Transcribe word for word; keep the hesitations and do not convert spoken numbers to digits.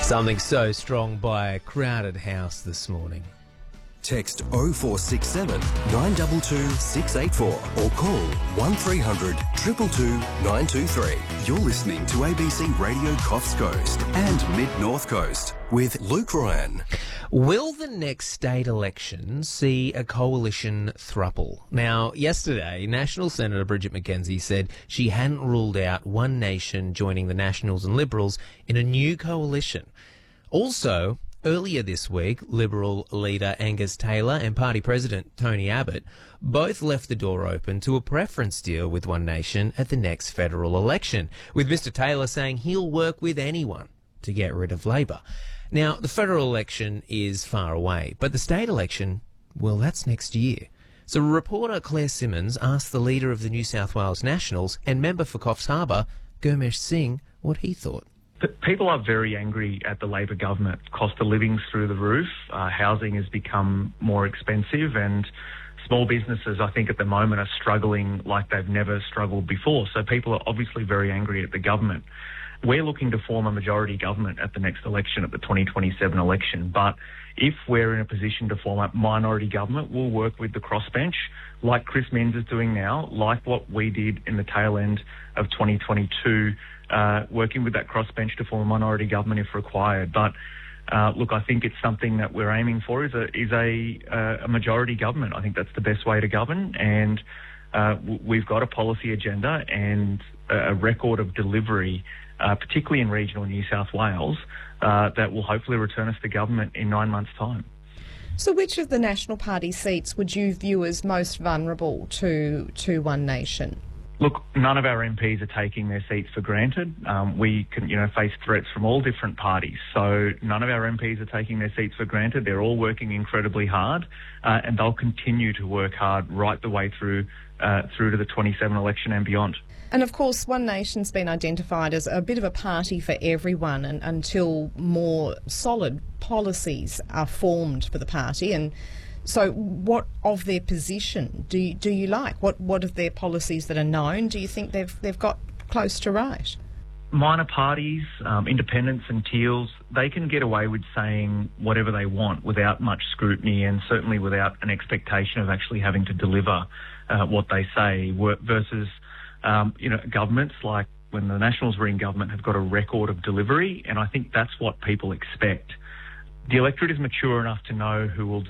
Something so strong by a crowded house this morning. Text oh four six seven, nine two two, six eight four or call one three hundred, two two two, nine two three. You're listening to A B C Radio Coffs Coast and Mid-North Coast with Luke Ryan. Will the next state election see a coalition thruple? Now, yesterday, National Senator Bridget McKenzie said she hadn't ruled out One Nation joining the Nationals and Liberals in a new coalition. Also, earlier this week, Liberal leader Angus Taylor and Party President Tony Abbott both left the door open to a preference deal with One Nation at the next federal election, with Mister Taylor saying he'll work with anyone to get rid of Labor. Now, the federal election is far away, but the state election, well, that's next year. So reporter Claire Simmons asked the leader of the New South Wales Nationals and member for Coffs Harbour, Gurmesh Singh, what he thought. People are very angry at the Labor government. Cost of living's through the roof. Uh, housing has become more expensive, and small businesses, I think, at the moment are struggling like they've never struggled before. So people are obviously very angry at the government. We're looking to form a majority government at the next election, at the twenty twenty-seven election. But if we're in a position to form a minority government, we'll work with the crossbench, like Chris Minns is doing now, like what we did in the tail end of twenty twenty-two, uh, working with that crossbench to form a minority government if required. But uh, look, I think it's something that we're aiming for is a is a, uh, a majority government. I think that's the best way to govern, and uh, we've got a policy agenda and a record of delivery, Uh, particularly in regional New South Wales, uh, that will hopefully return us to government in nine months' time. So which of the National Party seats would you view as most vulnerable to, to One Nation? Look, none of our M Ps are taking their seats for granted. Um, we can, you know, face threats from all different parties. So none of our M Ps are taking their seats for granted. They're all working incredibly hard, uh, and they'll continue to work hard right the way through uh, through to the twenty-seven election and beyond. And of course, One Nation's been identified as a bit of a party for everyone, and until more solid policies are formed for the party. And so what of their position do you, do you like? What what of their policies that are known do you think they've they've got close to right? Minor parties, um, independents and Teals, they can get away with saying whatever they want without much scrutiny, and certainly without an expectation of actually having to deliver uh, what they say, versus Um, you know, governments like when the Nationals were in government have got a record of delivery, and I think that's what people expect. The electorate is mature enough to know who will